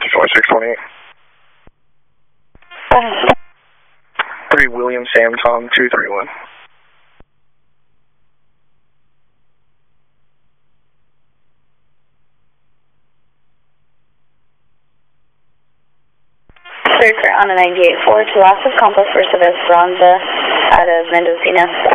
2628. 3 William Sam Tom 231. Searcher on a 98.4 to loss of complex for Esperanza out of Mendocino.